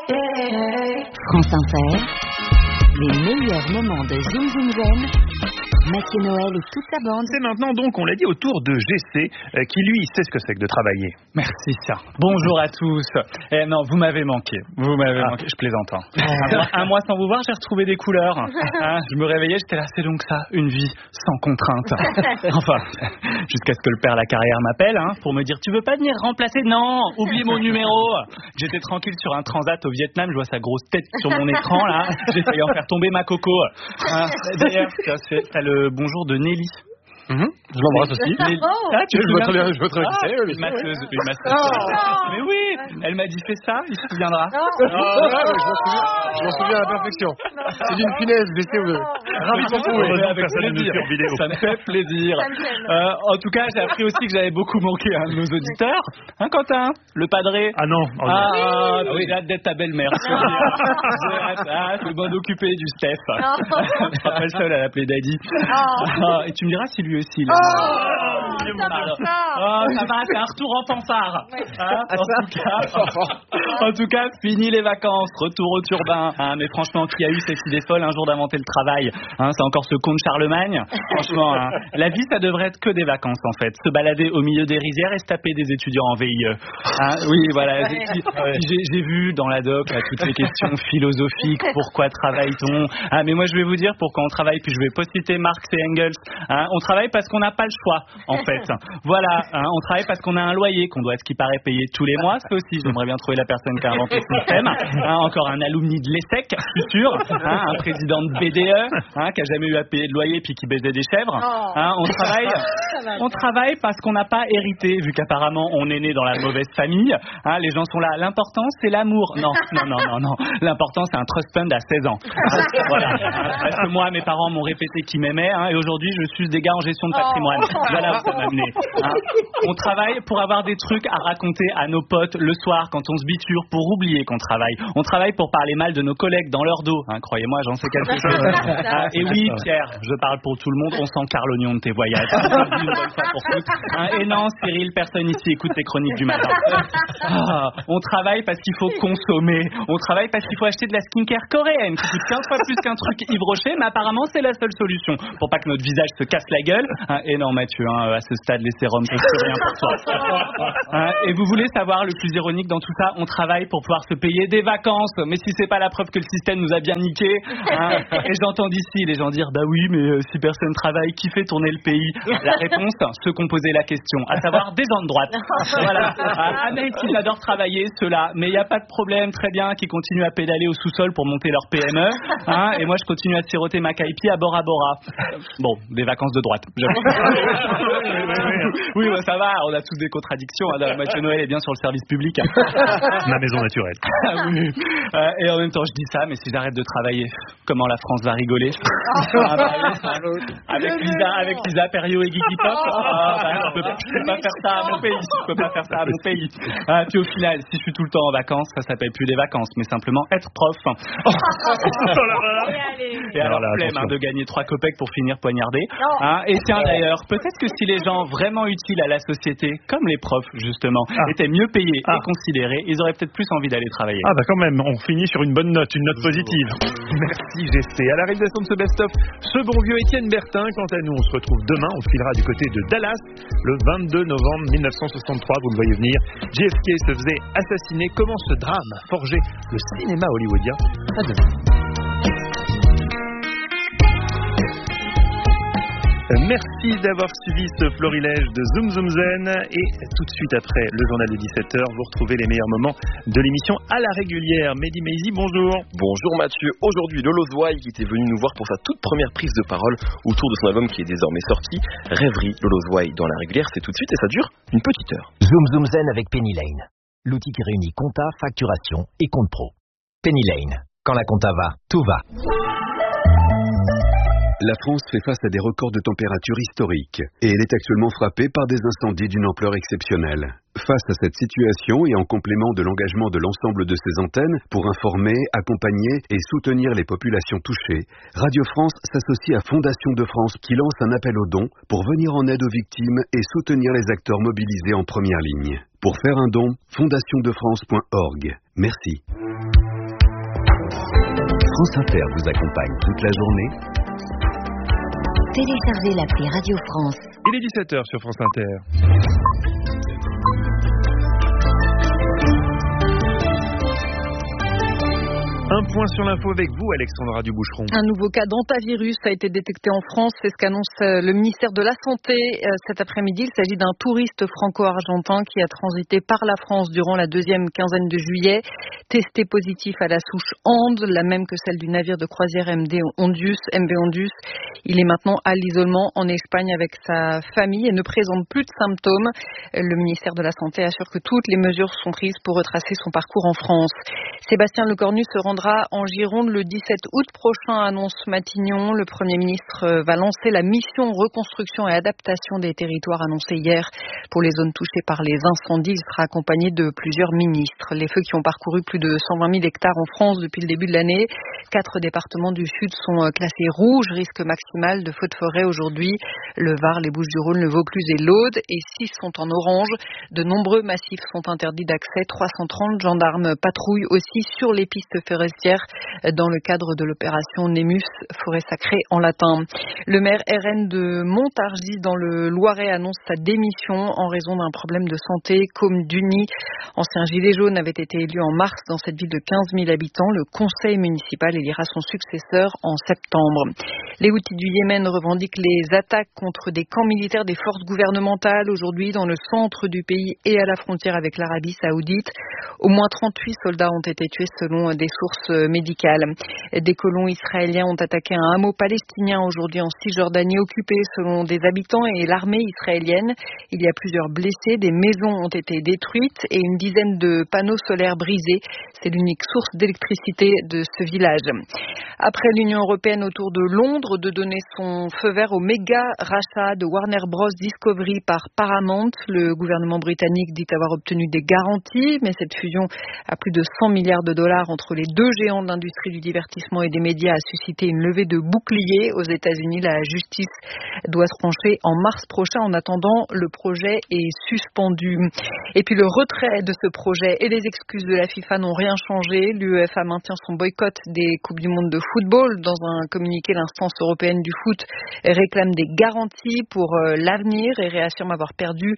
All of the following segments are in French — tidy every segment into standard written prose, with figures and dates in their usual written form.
France Inter, les meilleurs moments de Zoom Zoom Zen. Mathieu Noël et toute sa bande. C'est maintenant donc, on l'a dit, au tour de GC, qui lui sait ce que c'est que de travailler. Merci ça. Bonjour à tous. Non, vous m'avez manqué. Je plaisante. Un mois sans vous voir, j'ai retrouvé des couleurs. Je me réveillais, j'étais là, c'est donc ça, une vie sans contrainte. Enfin, jusqu'à ce que le père La Carrière m'appelle pour me dire, tu veux pas venir remplacer? Non, oublie mon numéro. J'étais tranquille sur un transat au Vietnam, je vois sa grosse tête sur mon écran là. J'ai failli en faire tomber ma coco. D'ailleurs, t'as le bonjour de Nelly. Je l'embrasse aussi. Je veux très bien qui c'est. Une masseuse. Mais oui, elle m'a dit fais ça, il se souviendra. Je m'en souviens à la perfection. C'est d'une finesse, ravi de retrouver. Ça me fait plaisir. En tout cas, j'ai appris aussi que j'avais beaucoup manqué à un de nos auditeurs. Quentin, le padré. Ah non. J'ai hâte d'être ta belle-mère. J'ai hâte de m'en occuper du Steph. Je ne serai pas le seul à l'appeler Daddy. Et tu me diras si lui aussi. Ça va, c'est un retour en fanfare. En tout cas, fini les vacances, retour au turbin. Mais franchement, qui a eu cette idée folle un jour d'inventer le travail? C'est encore ce con de Charlemagne. Franchement, la vie, ça devrait être que des vacances en fait. Se balader au milieu des rizières et se taper des étudiants en VIE. Oui, voilà. J'ai vu dans la doc là, toutes les questions philosophiques. Pourquoi travaille-t-on? Mais moi, je vais vous dire pourquoi on travaille. Puis je vais pas citer Marx et Engels. On travaille parce qu'on n'a pas le choix, en fait. Voilà, on travaille parce qu'on a un loyer qu'on doit, à ce qui paraît, payer tous les mois. Ça aussi, j'aimerais bien trouver la personne qui a inventé ce système. Encore un alumni de l'ESSEC, je suis sûr. Un président de BDE, qui a jamais eu à payer de loyer puis qui baisait des chèvres. On travaille parce qu'on n'a pas hérité, vu qu'apparemment on est né dans la mauvaise famille. Les gens sont là. L'important, c'est l'amour. Non. L'important, c'est un trust fund à 16 ans. Voilà. Parce que moi, mes parents m'ont répété qu'ils m'aimaient, et aujourd'hui, je suis des gars en gestion de patrimoine. Voilà où ça m'a mené. On travaille pour avoir des trucs à raconter à nos potes le soir quand on se biture pour oublier qu'on travaille. On travaille pour parler mal de nos collègues dans leur dos. Croyez-moi, j'en sais quelque chose. Et oui, Pierre, je parle pour tout le monde. On sent car l'oignon de tes voyages. Une bonne fois pour toutes. Et non, Cyril, personne ici écoute tes chroniques du matin. On travaille parce qu'il faut consommer. On travaille parce qu'il faut acheter de la skincare coréenne qui coûte 15 fois plus qu'un truc Yves Rocher, mais apparemment c'est la seule solution pour pas que notre visage se casse la gueule. Et non, Mathieu, à ce stade, les sérums ne peuvent plus rien pour toi. Et vous voulez savoir le plus ironique dans tout ça? On travaille pour pouvoir se payer des vacances. Mais si c'est pas la preuve que le système nous a bien niqué. Et j'entends d'ici les gens dire, bah oui, mais si personne travaille, qui fait tourner le pays? La réponse, ceux qui ont posé la question, à savoir des gens de droite. Voilà. Mais qui adorent travailler, ceux-là. Mais il n'y a pas de problème, très bien, qui continuent à pédaler au sous-sol pour monter leur PME. Et moi, je continue à siroter ma caipi à Bora Bora. Bon, des vacances de droite. Oui, ça va, on a tous des contradictions. Mathieu Noël est bien sur le service public. Ma maison naturelle. Oui. Et en même temps, je dis ça, mais si j'arrête de travailler, comment la France va rigoler? Avec Lisa Perriot et Guigui Pop. Je peux pas faire ça à mon pays. Puis au final, si je suis tout le temps en vacances, ça s'appelle plus des vacances, mais simplement être prof. Et alors, flemme de gagner 3 copecs pour finir poignardé. Et tiens d'ailleurs, peut-être que si les gens vraiment utiles à la société, comme les profs justement, étaient mieux payés et considérés, ils auraient peut-être plus envie d'aller travailler. Quand même, on finit sur une bonne note, une note positive. Merci GC. À la réalisation de ce best-of, ce bon vieux Étienne Bertin. Quant à nous, on se retrouve demain, on filera du côté de Dallas, le 22 novembre 1963, vous le voyez venir. JFK se faisait assassiner. Comment ce drame forgeait le cinéma hollywoodien? À demain. Merci d'avoir suivi ce florilège de Zoom Zoom Zen, et tout de suite après le journal de 17h, vous retrouvez les meilleurs moments de l'émission à la régulière. Mehdi Maizi, bonjour. Bonjour Mathieu. Aujourd'hui, Lolo Zouaï qui était venu nous voir pour sa toute première prise de parole autour de son album qui est désormais sorti, Rêverie. Lolo Zouaï dans la régulière, c'est tout de suite et ça dure une petite heure. Zoom Zoom Zen avec Penny Lane, l'outil qui réunit compta, facturation et compte pro. Penny Lane, quand la compta va, tout va. La France fait face à des records de température historiques et elle est actuellement frappée par des incendies d'une ampleur exceptionnelle. Face à cette situation et en complément de l'engagement de l'ensemble de ses antennes pour informer, accompagner et soutenir les populations touchées, Radio France s'associe à Fondation de France qui lance un appel aux dons pour venir en aide aux victimes et soutenir les acteurs mobilisés en première ligne. Pour faire un don, fondationdefrance.org. Merci. France Inter vous accompagne toute la journée. Téléchargez l'appli Radio France. Il est 17h sur France Inter. Un point sur l'info avec vous, Alexandra Duboucheron. Un nouveau cas d'hantavirus a été détecté en France. C'est ce qu'annonce le ministère de la Santé cet après-midi. Il s'agit d'un touriste franco-argentin qui a transité par la France durant la deuxième quinzaine de juillet. Testé positif à la souche Ande, la même que celle du navire de croisière MV Ondus. Il est maintenant à l'isolement en Espagne avec sa famille et ne présente plus de symptômes. Le ministère de la Santé assure que toutes les mesures sont prises pour retracer son parcours en France. Sébastien Lecornu se rendra en Gironde le 17 août prochain, annonce Matignon. Le Premier ministre va lancer la mission reconstruction et adaptation des territoires annoncée hier pour les zones touchées par les incendies. Il sera accompagné de plusieurs ministres. Les feux qui ont parcouru plus de 120 000 hectares en France depuis le début de l'année. 4 départements du Sud sont classés rouges, risque maximal de feux de forêt aujourd'hui. Le Var, les Bouches-du-Rhône, le Vaucluse et l'Aude. Et 6 sont en orange. De nombreux massifs sont interdits d'accès. 330 gendarmes patrouillent aussi sur les pistes forestières dans le cadre de l'opération Nemus, forêt sacrée en latin. Le maire RN de Montargis dans le Loiret annonce sa démission en raison d'un problème de santé. Côme Duny, ancien gilet jaune, avait été élu en mars dans cette ville de 15 000 habitants. Le conseil municipal élira son successeur en septembre. Les Houthis du Yémen revendiquent les attaques contre des camps militaires des forces gouvernementales aujourd'hui dans le centre du pays et à la frontière avec l'Arabie Saoudite. Au moins 38 soldats ont été tués selon des sources médicales. Des colons israéliens ont attaqué un hameau palestinien aujourd'hui en Cisjordanie occupé selon des habitants et l'armée israélienne. Il y a plusieurs blessés, des maisons ont été détruites et une dizaine de panneaux solaires brisés. C'est l'unique source d'électricité de ce village. Après l'Union européenne autour de Londres de donner son feu vert au méga rachat de Warner Bros Discovery par Paramount, le gouvernement britannique dit avoir obtenu des garanties, mais cette fusion à plus de 100 milliards de dollars entre les deux géants de l'industrie du divertissement et des médias a suscité une levée de boucliers aux États-Unis. La justice doit se pencher en mars prochain. En attendant, le projet est suspendu. Et puis le retrait de ce projet et les excuses de la FIFA n'ont rien changé. L'UEFA maintient son boycott des Coupes du Monde de football. Dans un communiqué, l'instance européenne du foot réclame des garanties pour l'avenir et réaffirme avoir perdu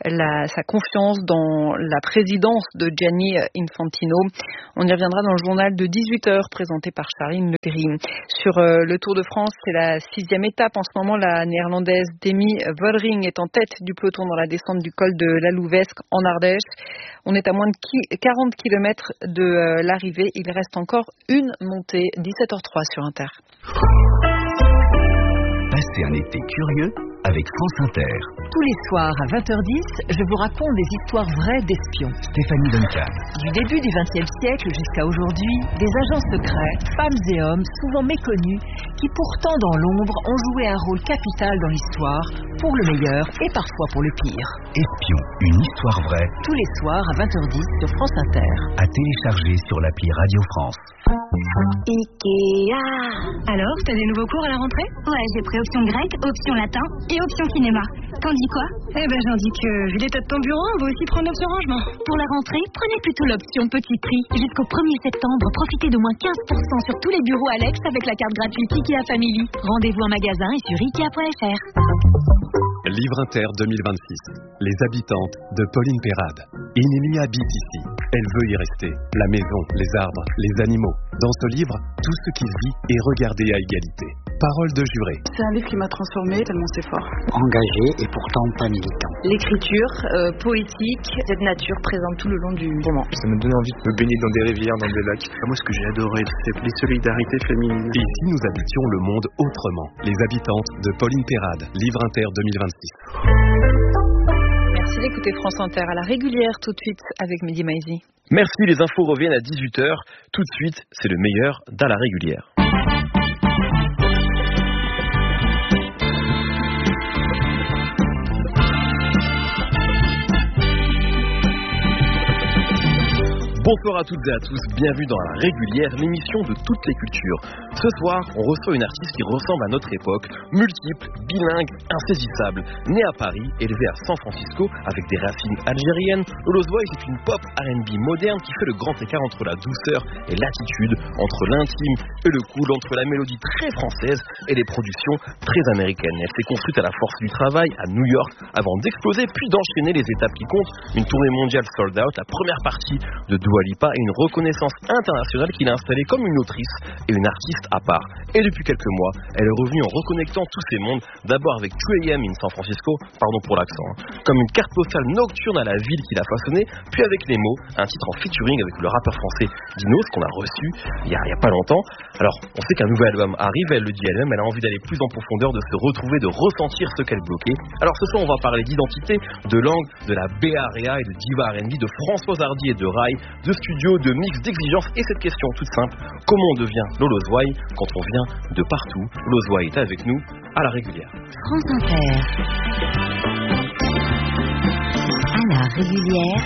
sa confiance dans la présidence de Gianni Infantino. On y reviendra dans le journal de 18h présenté par Charline Lepéry. Sur le Tour de France, c'est la 6e étape. En ce moment, la néerlandaise Demi Vollering est en tête du peloton dans la descente du col de la Louvesque en Ardèche. On est à moins de 40 km de l'arrivée. Il reste encore une montée. 17h03 sur Inter. Passez un été curieux avec France Inter. Tous les soirs à 20h10, je vous raconte des histoires vraies d'espions. Stéphanie Duncan. Du début du XXe siècle jusqu'à aujourd'hui, des agents secrets, femmes et hommes, souvent méconnus, qui pourtant dans l'ombre ont joué un rôle capital dans l'histoire, pour le meilleur et parfois pour le pire. Espion, une histoire vraie. Tous les soirs à 20h10 sur France Inter. À télécharger sur l'appli Radio France. Ikea. Alors, t'as des nouveaux cours à la rentrée? Ouais, j'ai pris option grec, option latin et option cinéma. T'en dis quoi? Eh ben, j'en dis que, vu l'état de ton bureau, on va aussi prendre l'option rangement. Pour la rentrée, prenez plutôt l'option petit prix. Jusqu'au 1er septembre, profitez de moins 15% sur tous les bureaux Alex avec la carte gratuite Ikea Family. Rendez-vous en magasin et sur Ikea.fr. Livre Inter 2026. Les habitantes de Pauline Perrade. Émilie habite ici. Elle veut y rester. La maison, les arbres, les animaux. Dans ce livre, tout ce qui vit est regardé à égalité. Parole de juré. C'est un livre qui m'a transformée tellement c'est fort. Engagé et pourtant pas militant. L'écriture poétique, cette nature présente tout le long du roman. Ça me donne envie de me baigner dans des rivières, dans des lacs. Moi, ce que j'ai adoré, c'est les solidarités féminines. Et si nous habitions le monde autrement? Les habitantes de Pauline Perrade. Livre Inter 2026. Merci d'écouter France Inter à la régulière tout de suite avec Mehdi Maizi. Merci, les infos reviennent à 18h. Tout de suite, c'est le meilleur dans la régulière. Bonsoir à toutes et à tous, bienvenue dans La Régulière, l'émission de toutes les cultures. Ce soir, on reçoit une artiste qui ressemble à notre époque, multiple, bilingue, insaisissable. Née à Paris, élevée à San Francisco avec des racines algériennes, Lolo Zouaï est une pop R&B moderne qui fait le grand écart entre la douceur et l'attitude, entre l'intime et le cool, entre la mélodie très française et les productions très américaines. Elle s'est construite à la force du travail à New York avant d'exploser puis d'enchaîner les étapes qui comptent, une tournée mondiale sold out, la première partie de Dua Lipa et une reconnaissance internationale qui l'a installée comme une autrice et une artiste à part. Et depuis quelques mois, elle est revenue en reconnectant tous ces mondes, d'abord avec 2AM in San Francisco, pardon pour l'accent, comme une carte postale nocturne à la ville qu'il a façonnée, puis avec Les Mots, un titre en featuring avec le rappeur français Dinos qu'on a reçu il y a pas longtemps. Alors, on sait qu'un nouvel album arrive, elle le dit elle-même, elle a envie d'aller plus en profondeur, de se retrouver, de ressentir ce qu'elle bloquait. Alors ce soir, on va parler d'identité, de langue, de la Bay Area et de diva R&B, de Françoise Hardy et de Rai, de studio, de mix, d'exigence et cette question toute simple, comment on devient Lolo Zouaï quand on vient de partout? Lolo Zouaï est avec nous à La Régulière. France Inter. À La Régulière.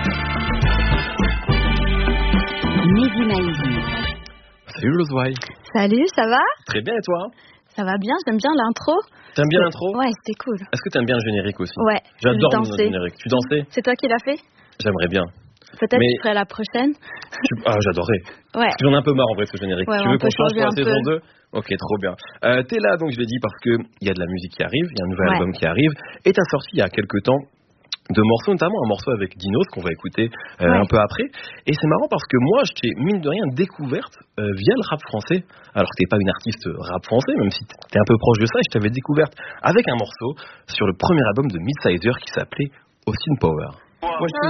Mehdi Maizi. Salut Lolo Zouaï. Salut, ça va? Très bien et toi? Ça va bien, j'aime bien l'intro. T'aimes bien l'intro? Ouais, c'était cool. Est-ce que t'aimes bien le générique aussi? Ouais, j'adore le générique. Tu dansais? C'est toi qui l'as fait? J'aimerais bien. Peut-être que tu ferais la prochaine. Ah, j'adorerais. Ouais. Parce que j'en ai un peu marre en vrai de ce générique. Ouais, tu veux qu'on change pour la saison 2? Ok, trop bien. T'es là, donc je l'ai dit, parce qu'il y a de la musique qui arrive, il y a un nouvel album qui arrive, et t'as sorti il y a quelques temps de morceaux, notamment un morceau avec Dinos qu'on va écouter un peu après. Et c'est marrant parce que moi, je t'ai mine de rien découverte via le rap français. Alors que t'es pas une artiste rap français, même si t'es un peu proche de ça, et je t'avais découverte avec un morceau sur le premier album de Midsizer qui s'appelait Austin Power. Moi, je